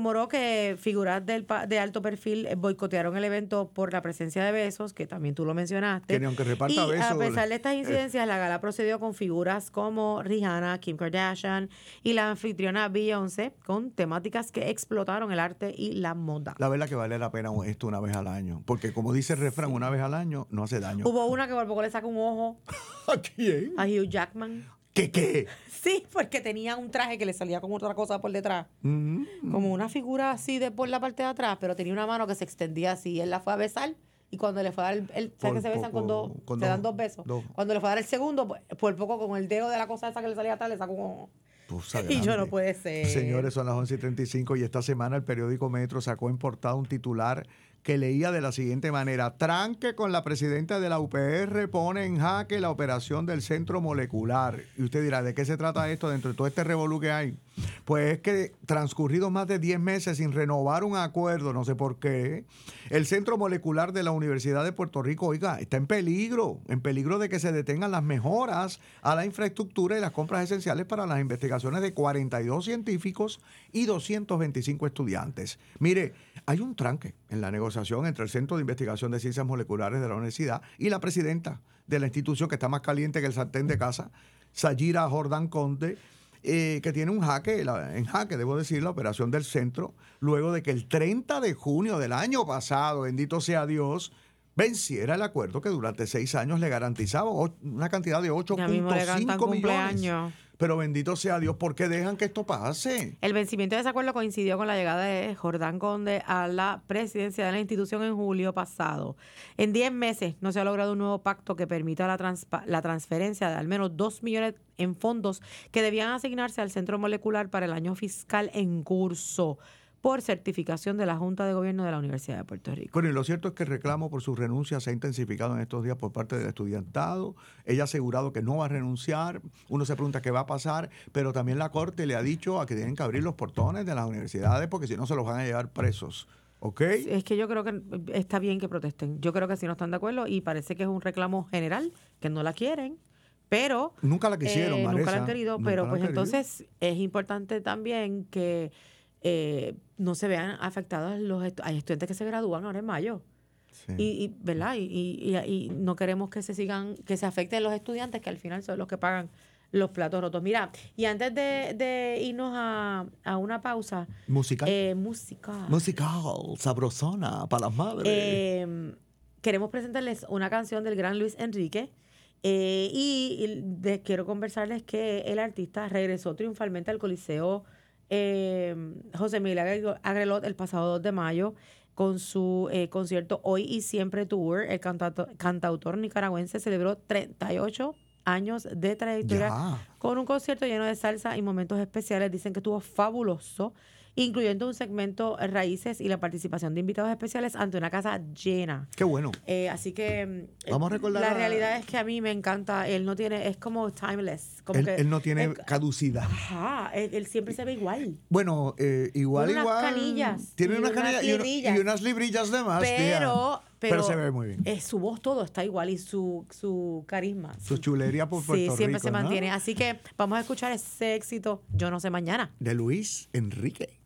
rumoró que figuras de alto perfil boicotearon el evento por la presencia de besos, que también tú lo mencionaste. Que aunque reparta y besos, a pesar de estas incidencias, la gala procedió con figuras como Rihanna, Kim Kardashian y la anfitriona Beyoncé, con temáticas que explotaron el arte y la moda. La verdad que vale la pena esto una vez al año, porque como dice el refrán, una vez al año no hace daño. Hubo una que por poco le saca un ojo ¿A quién? a Hugh Jackman. ¿Qué? Sí, porque tenía un traje que le salía como otra cosa por detrás. Como una figura así de por la parte de atrás, pero tenía una mano que se extendía así. Él la fue a besar y cuando le fue a dar ¿sabes que se besan se dan dos besos? Cuando le fue a dar el segundo, pues, por poco con el dedo de la cosa esa que le salía atrás, le sacó un... Y yo no puede ser. Señores, son las 11:35 y esta semana el periódico Metro sacó en portada un titular que leía de la siguiente manera: tranque con la presidenta de la UPR pone en jaque la operación del centro molecular. Y usted dirá, ¿de qué se trata esto dentro de todo este revolú que hay? Pues es que transcurridos más de 10 meses sin renovar un acuerdo, no sé por qué, el centro molecular de la Universidad de Puerto Rico, oiga, está en peligro de que se detengan las mejoras a la infraestructura y las compras esenciales para las investigaciones de 42 científicos y 225 estudiantes. Mire, hay un tranque en la negociación entre el Centro de Investigación de Ciencias Moleculares de la universidad y la presidenta de la institución, que está más caliente que el sartén de casa, Sayira Jordán Conde, que tiene en jaque, debo decir, la operación del centro, luego de que el 30 de junio del año pasado, bendito sea Dios, venciera el acuerdo que durante 6 años le garantizaba una cantidad de 8.5 millones. Pero bendito sea Dios, ¿por qué dejan que esto pase? El vencimiento de ese acuerdo coincidió con la llegada de Jordán Conde a la presidencia de la institución en julio pasado. En 10 meses no se ha logrado un nuevo pacto que permita la transferencia de al menos 2 millones en fondos que debían asignarse al Centro Molecular para el año fiscal en curso, por certificación de la Junta de Gobierno de la Universidad de Puerto Rico. Bueno, y lo cierto es que el reclamo por su renuncia se ha intensificado en estos días por parte del estudiantado. Ella ha asegurado que no va a renunciar. Uno se pregunta qué va a pasar, pero también la Corte le ha dicho a que tienen que abrir los portones de las universidades porque si no se los van a llevar presos. ¿Ok? Es que yo creo que está bien que protesten. Yo creo que si no están de acuerdo, y parece que es un reclamo general, que no la quieren, pero... Nunca la quisieron, Maresa. Nunca la han querido, pero pues entonces es importante también que no se vean afectados hay estudiantes que se gradúan ahora en mayo. Sí. ¿Verdad? Y no queremos que se afecten los estudiantes, que al final son los que pagan los platos rotos. Mira, y antes de irnos a una pausa. Musical, sabrosona, para las madres. Queremos presentarles una canción del gran Luis Enrique. Quiero conversarles que el artista regresó triunfalmente al Coliseo José Miguel Agrelot el pasado 2 de mayo con su concierto Hoy y Siempre Tour. El cantautor nicaragüense celebró 38 años de trayectoria con un concierto lleno de salsa y momentos especiales. Dicen que estuvo fabuloso, incluyendo un segmento Raíces y la participación de invitados especiales ante una casa llena. ¡Qué bueno! Así que vamos a recordar la realidad es que a mí me encanta. Él no tiene, es como timeless. Como él no tiene caducidad. Ajá, él siempre se ve igual. Bueno, igual. Tiene unas canillas. Tiene unas canillas y unas librillas de más. Pero se ve muy bien. Su voz todo está igual y su carisma. Su chulería por Puerto Rico. Sí, siempre se mantiene. Así que vamos a escuchar ese éxito, Yo no sé mañana. De Luis Enrique.